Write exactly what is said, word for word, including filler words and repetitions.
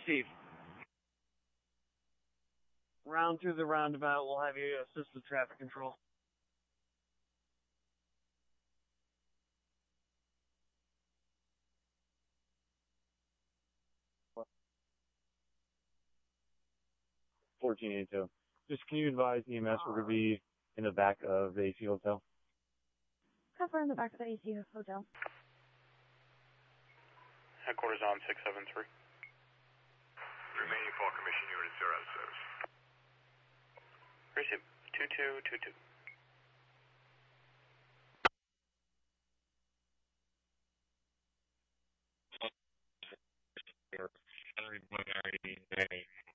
Receive. Round through the roundabout, we'll have you assist with traffic control. fourteen eighty-two. Just can you advise E M S we're going to be in the back of the A C Hotel? Cover in the back of the A C Hotel. Headquarters on six seven three. Remaining four commission units are out of service. Receive. two two two two. Everybody,